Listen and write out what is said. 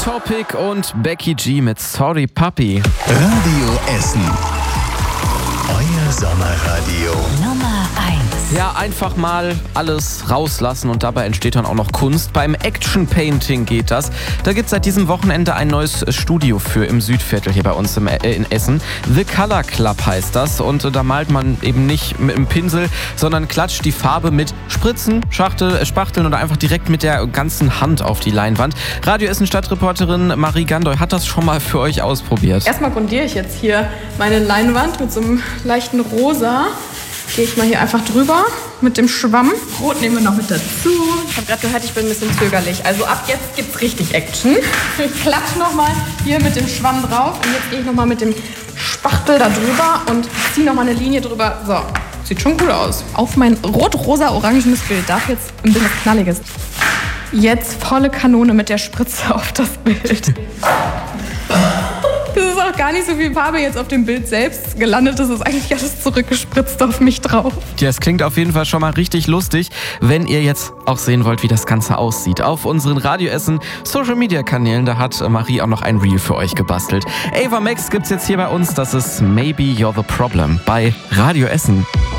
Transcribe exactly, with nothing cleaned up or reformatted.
Topic und Becky G mit Sorry Puppy. Radio Essen. Euer Sommerradio. Nummer eins. Ja, einfach mal alles rauslassen und dabei entsteht dann auch noch Kunst. Beim Action Painting geht das. Da gibt es seit diesem Wochenende ein neues Studio für im Südviertel hier bei uns im, äh, in Essen. The Color Club heißt das und äh, da malt man eben nicht mit einem Pinsel, sondern klatscht die Farbe mit Spritzen, Schachtel, äh, Spachteln oder einfach direkt mit der ganzen Hand auf die Leinwand. Radio Essen Stadtreporterin Marie Gandoy hat das schon mal für euch ausprobiert. Erstmal grundiere ich jetzt hier meine Leinwand mit so einem leichten Rosa. Gehe ich mal hier einfach drüber mit dem Schwamm. Rot nehmen wir noch mit dazu. Ich habe gerade gehört, ich bin ein bisschen zögerlich. Also ab jetzt gibt's richtig Action. Ich klatsche nochmal hier mit dem Schwamm drauf. Und jetzt gehe ich nochmal mit dem Spachtel da drüber und ziehe nochmal eine Linie drüber. So, sieht schon cool aus. Auf mein rot-rosa-orangenes Bild darf jetzt ein bisschen Knalliges. Jetzt volle Kanone mit der Spritze auf das Bild. Das ist auch gar nicht so viel Farbe jetzt auf dem Bild selbst gelandet. Das ist eigentlich alles zurückgespritzt auf mich drauf. Ja, es klingt auf jeden Fall schon mal richtig lustig, wenn ihr jetzt auch sehen wollt, wie das Ganze aussieht. Auf unseren Radio Essen Social Media Kanälen, da hat Marie auch noch ein Reel für euch gebastelt. Ava Max gibt's jetzt hier bei uns. Das ist Maybe You're the Problem bei Radio Essen.